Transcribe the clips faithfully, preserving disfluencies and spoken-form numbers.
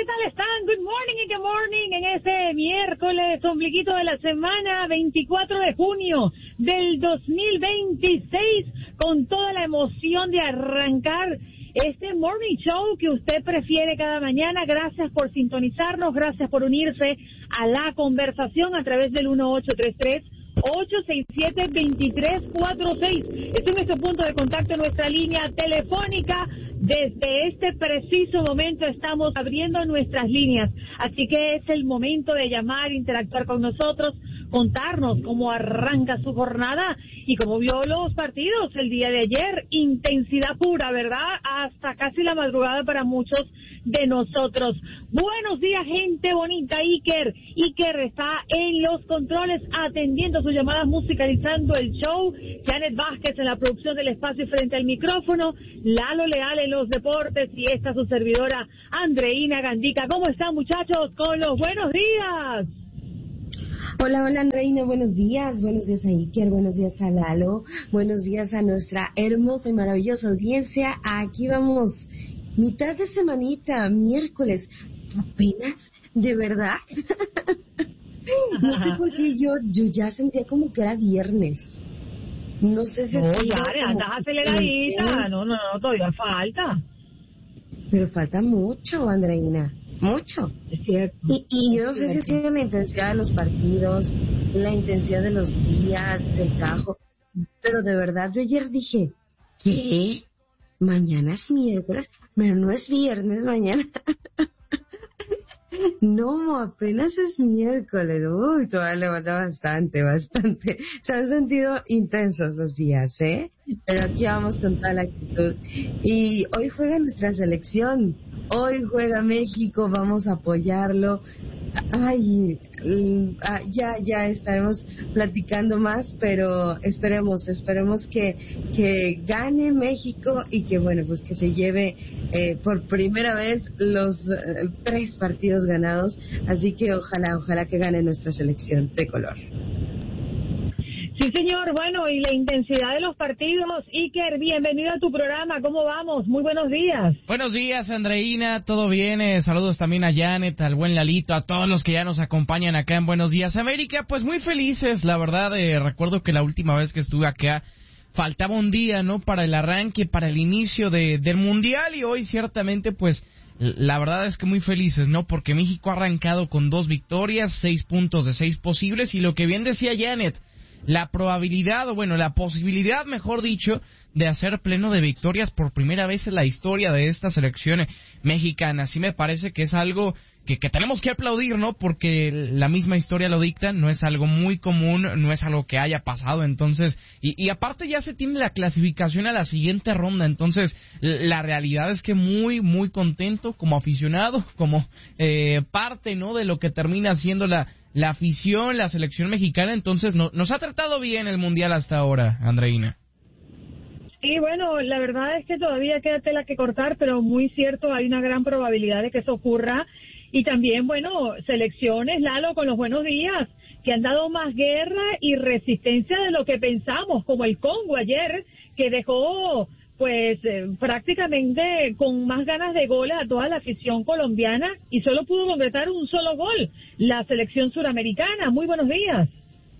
tal están? Good morning y good morning en este miércoles, ombliguito de la semana, veinticuatro de junio del dos mil veintiséis, con toda la emoción de arrancar este morning show que usted prefiere cada mañana. Gracias por sintonizarnos, gracias por unirse a la conversación a través del uno ocho tres tres, ocho seis siete, dos tres cuatro seis. Este es nuestro punto de contacto, nuestra línea telefónica. Desde este preciso momento estamos abriendo nuestras líneas, así que es el momento de llamar, interactuar con nosotros, contarnos cómo arranca su jornada y cómo vio los partidos el día de ayer. Intensidad pura, ¿verdad? Hasta casi la madrugada para muchos de nosotros. Buenos días, gente bonita. Iker, Iker está en los controles atendiendo sus llamadas, musicalizando el show. Janet Vázquez en la producción del espacio y frente al micrófono. Lalo Leal en los deportes y esta su servidora Andreina Gandica. ¿Cómo están, muchachos? Con los buenos días. Hola, hola Andreina, buenos días, buenos días a Iker, buenos días a Lalo, buenos días a nuestra hermosa y maravillosa audiencia. Aquí vamos, mitad de semanita, miércoles, apenas, de verdad. No sé por qué yo, yo ya sentía como que era viernes. No sé si es no, que ya, andas aceleradita, no, no, no, todavía falta. Pero falta mucho, Andreina. Mucho. Es cierto. Y, y yo no sé si ha sido la intensidad de los partidos, la intensidad de los días, del trabajo, pero de verdad yo ayer dije, ¿qué? Mañana es miércoles, pero no es viernes mañana. No, apenas es miércoles. Uy, todavía le falta bastante, bastante. Se han sentido intensos los días, ¿eh? Pero aquí vamos con toda la actitud. Y hoy juega nuestra selección. Hoy juega México, vamos a apoyarlo. Ay, ya, ya estaremos platicando más, pero esperemos, esperemos que, que gane México y que, bueno, pues que se lleve eh, por primera vez los eh, tres partidos ganados. Así que ojalá, ojalá que gane nuestra selección tricolor. Sí, señor. Bueno, y la intensidad de los partidos. Iker, bienvenido a tu programa. ¿Cómo vamos? Muy buenos días. Buenos días, Andreina. ¿Todo bien? Eh, saludos también a Janet, al buen Lalito, a todos los que ya nos acompañan acá en Buenos Días, América. Pues muy felices, la verdad. Eh, recuerdo que la última vez que estuve acá faltaba un día, ¿no? Para el arranque, para el inicio de, del Mundial. Y hoy, ciertamente, pues, la verdad es que muy felices, ¿no? Porque México ha arrancado con dos victorias, seis puntos de seis posibles. Y lo que bien decía Janet, la probabilidad, o bueno, la posibilidad, mejor dicho, de hacer pleno de victorias por primera vez en la historia de esta selección mexicana. Sí me parece que es algo que, que tenemos que aplaudir, ¿no? Porque la misma historia lo dicta, no es algo muy común, no es algo que haya pasado, entonces, y, y aparte ya se tiene la clasificación a la siguiente ronda, entonces la realidad es que muy, muy contento como aficionado, como eh, parte, ¿no? De lo que termina siendo la la afición, la selección mexicana. Entonces no, nos ha tratado bien el Mundial hasta ahora, Andreina. Sí, bueno, la verdad es que todavía queda tela que cortar, pero muy cierto, hay una gran probabilidad de que eso ocurra. Y también, bueno, selecciones, Lalo, con los buenos días, que han dado más guerra y resistencia de lo que pensamos, como el Congo ayer, que dejó pues eh, prácticamente con más ganas de goles a toda la afición colombiana y solo pudo concretar un solo gol, la selección suramericana. Muy buenos días.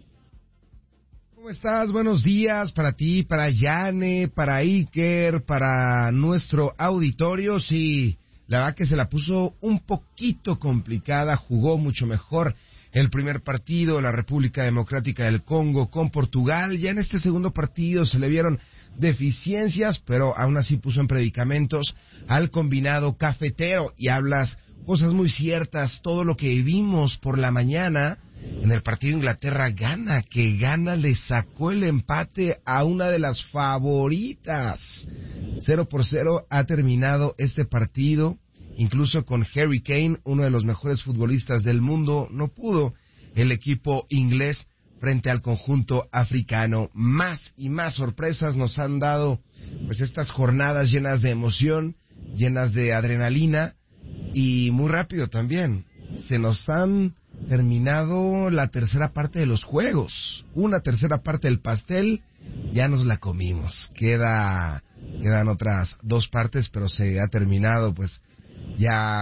¿Cómo estás? Buenos días para ti, para Yane, para Iker, para nuestro auditorio. Sí, la verdad que se la puso un poquito complicada, jugó mucho mejor el primer partido, la República Democrática del Congo con Portugal. Ya en este segundo partido se le vieron deficiencias, pero aún así puso en predicamentos al combinado cafetero. Y hablas cosas muy ciertas, todo lo que vimos por la mañana en el partido Inglaterra-Ghana, que Ghana le sacó el empate a una de las favoritas. Cero por cero ha terminado este partido. Incluso con Harry Kane, uno de los mejores futbolistas del mundo, no pudo el equipo inglés frente al conjunto africano. Más y más sorpresas nos han dado pues estas jornadas llenas de emoción, llenas de adrenalina y muy rápido también. Se nos han terminado la tercera parte de los juegos. Una tercera parte del pastel ya nos la comimos. Queda, quedan otras dos partes, pero se ha terminado pues ya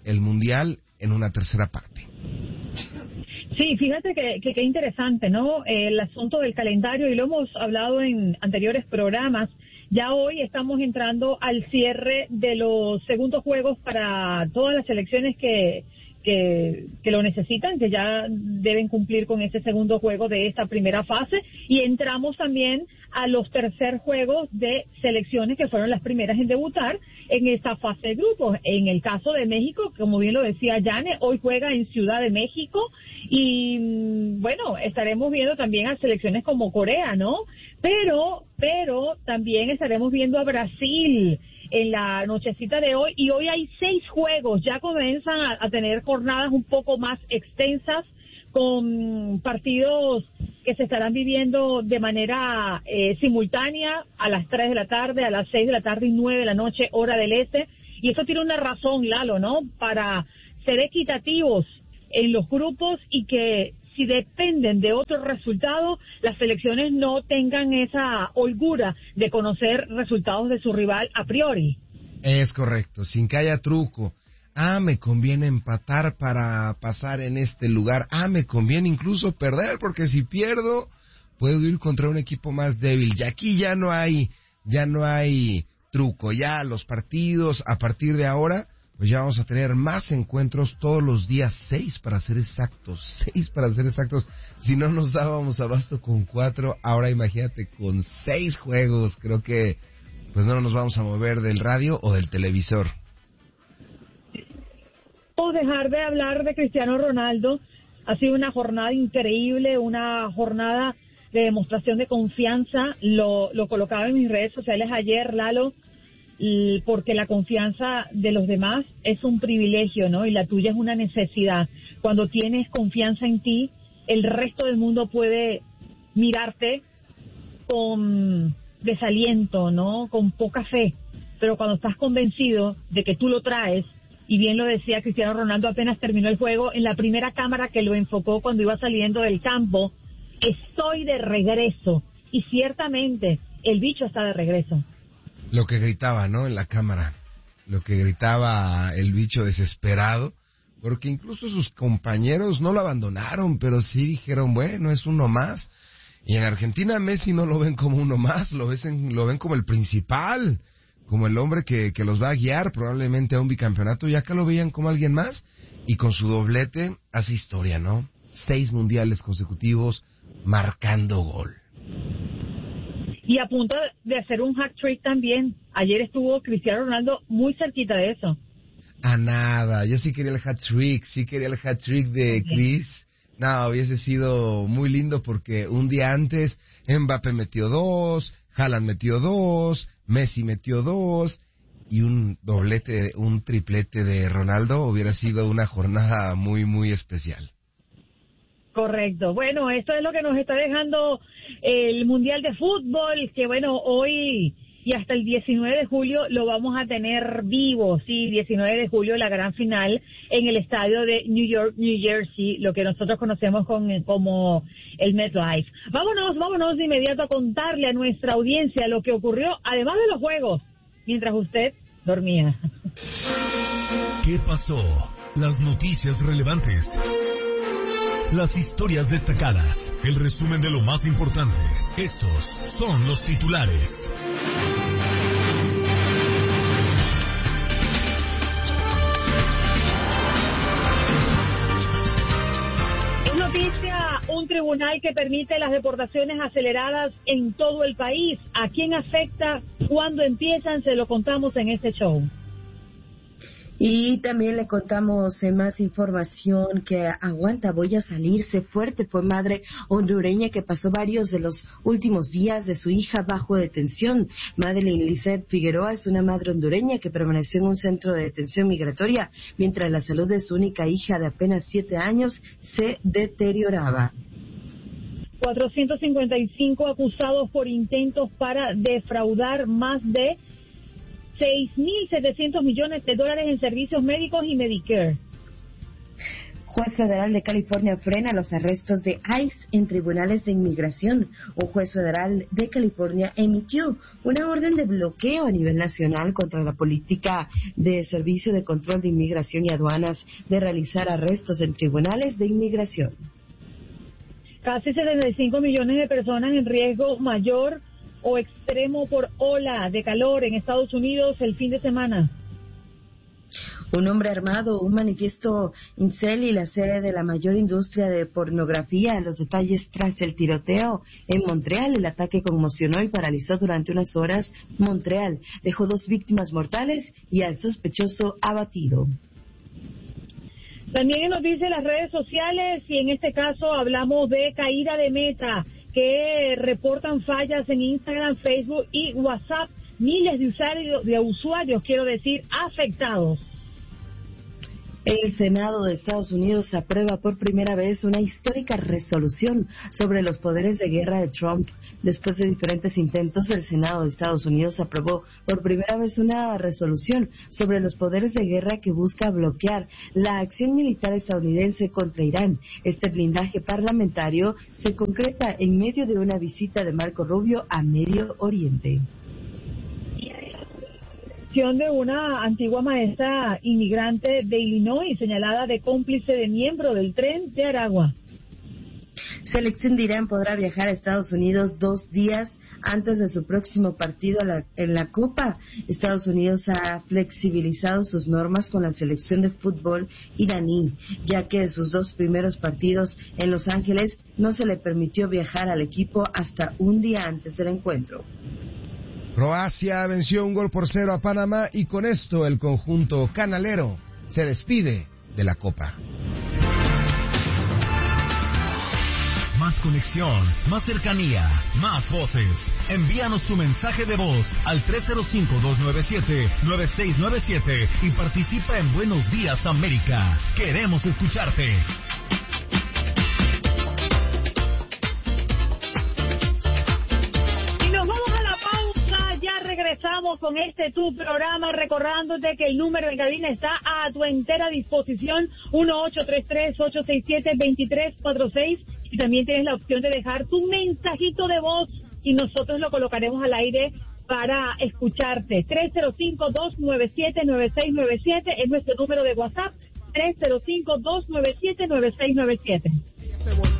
el Mundial en una tercera parte. Sí, fíjate que, que, que interesante, ¿no? El asunto del calendario, y lo hemos hablado en anteriores programas. Ya hoy estamos entrando al cierre de los segundos juegos para todas las selecciones que, que, que lo necesitan, que ya deben cumplir con ese segundo juego de esta primera fase, y entramos también a los tercer juegos de selecciones que fueron las primeras en debutar en esta fase de grupos. En el caso de México, como bien lo decía Yane, hoy juega en Ciudad de México, y bueno, estaremos viendo también a selecciones como Corea, ¿no? Pero, pero también estaremos viendo a Brasil en la nochecita de hoy, y hoy hay seis juegos, ya comienzan a, a tener jornadas un poco más extensas, con partidos que se estarán viviendo de manera eh, simultánea a las tres de la tarde, a las seis de la tarde y nueve de la noche, hora del este, y eso tiene una razón, Lalo, ¿no? Para ser equitativos en los grupos, y que si dependen de otro resultado, las selecciones no tengan esa holgura de conocer resultados de su rival a priori. Es correcto, sin que haya truco. Ah, me conviene empatar para pasar en este lugar. Ah, me conviene incluso perder, porque si pierdo, puedo ir contra un equipo más débil. Y aquí ya no hay, ya no hay truco. Ya los partidos, a partir de ahora, pues ya vamos a tener más encuentros todos los días, seis para ser exactos, seis para ser exactos. Si no nos dábamos abasto con cuatro, ahora imagínate con seis juegos. Creo que pues no nos vamos a mover del radio o del televisor. O dejar de hablar de Cristiano Ronaldo. Ha sido una jornada increíble, una jornada de demostración de confianza. Lo, lo colocaba en mis redes sociales ayer, Lalo, porque la confianza de los demás es un privilegio, ¿no? Y la tuya es una necesidad. Cuando tienes confianza en ti, el resto del mundo puede mirarte con desaliento, ¿no? Con poca fe. Pero cuando estás convencido de que tú lo traes, y bien lo decía Cristiano Ronaldo apenas terminó el juego, en la primera cámara que lo enfocó cuando iba saliendo del campo, estoy de regreso. Y ciertamente, el bicho está de regreso. Lo que gritaba, ¿no? En la cámara. Lo que gritaba el bicho desesperado. Porque incluso sus compañeros no lo abandonaron, pero sí dijeron, bueno, es uno más. Y en Argentina Messi no lo ven como uno más, lo ven, lo ven como el principal, como el hombre que, que los va a guiar probablemente a un bicampeonato, y acá lo veían como alguien más, y con su doblete hace historia, ¿no? Seis mundiales consecutivos marcando gol. Y a punto de hacer un hat-trick también. Ayer estuvo Cristiano Ronaldo muy cerquita de eso. A nada, yo sí quería el hat-trick, sí quería el hat-trick de Chris. No, hubiese sido muy lindo porque un día antes Mbappé metió dos, Haaland metió dos, Messi metió dos, y un doblete, un triplete de Ronaldo hubiera sido una jornada muy, muy especial. Correcto. Bueno, esto es lo que nos está dejando el Mundial de Fútbol, que bueno, hoy y hasta el diecinueve de julio lo vamos a tener vivo, sí, diecinueve de julio la gran final en el estadio de New York, New Jersey, lo que nosotros conocemos con, como el MetLife. Vámonos, vámonos de inmediato a contarle a nuestra audiencia lo que ocurrió, además de los juegos, mientras usted dormía. ¿Qué pasó? Las noticias relevantes. Las historias destacadas, el resumen de lo más importante. Estos son los titulares. Es noticia un tribunal que permite las deportaciones aceleradas en todo el país. ¿A quién afecta? ¿Cuándo empiezan? Se lo contamos en este show. Y también le contamos eh, más información que aguanta, voy a salirse fuerte. Fue madre hondureña que pasó varios de los últimos días de su hija bajo detención. Madeline Lizeth Figueroa es una madre hondureña que permaneció en un centro de detención migratoria mientras la salud de su única hija de apenas siete años se deterioraba. cuatrocientos cincuenta y cinco acusados por intentos para defraudar más de seis mil setecientos millones de dólares en servicios médicos y Medicare. Juez federal de California frena los arrestos de ICE en tribunales de inmigración. Un juez federal de California emitió una orden de bloqueo a nivel nacional contra la política de Servicio de Control de Inmigración y Aduanas de realizar arrestos en tribunales de inmigración. Casi setenta y cinco millones de personas en riesgo mayor o extremo por ola de calor en Estados Unidos el fin de semana. Un hombre armado, un manifiesto incel y la sede de la mayor industria de pornografía. Los detalles tras el tiroteo en Montreal. El ataque conmocionó y paralizó durante unas horas Montreal. Dejó dos víctimas mortales y al sospechoso abatido. También nos dice las redes sociales, y en este caso hablamos de caída de Meta, que reportan fallas en Instagram, Facebook y WhatsApp. Miles de usuarios, de usuarios, quiero decir, afectados. El Senado de Estados Unidos aprueba por primera vez una histórica resolución sobre los poderes de guerra de Trump. Después de diferentes intentos, el Senado de Estados Unidos aprobó por primera vez una resolución sobre los poderes de guerra que busca bloquear la acción militar estadounidense contra Irán. Este blindaje parlamentario se concreta en medio de una visita de Marco Rubio a Medio Oriente. De una antigua maestra inmigrante de Illinois señalada de cómplice de miembro del tren de Aragua. Selección de Irán podrá viajar a Estados Unidos dos días antes de su próximo partido en la Copa. Estados Unidos ha flexibilizado sus normas con la selección de fútbol iraní, ya que en sus dos primeros partidos en Los Ángeles no se le permitió viajar al equipo hasta un día antes del encuentro. Croacia venció un gol por cero a Panamá y con esto el conjunto canalero se despide de la Copa. Más conexión, más cercanía, más voces. Envíanos tu mensaje de voz al tres cero cinco, dos nueve siete, nueve seis nueve siete y participa en Buenos Días América. Queremos escucharte. Regresamos con este tu programa, recordándote que el número en cabina está a tu entera disposición, uno ocho tres tres, ocho seis siete, dos tres cuatro seis, y también tienes la opción de dejar tu mensajito de voz y nosotros lo colocaremos al aire para escucharte. Tres cero cinco, dos nueve siete, nueve seis nueve siete es nuestro número de WhatsApp, tres cero cinco, dos nueve siete, nueve seis nueve siete.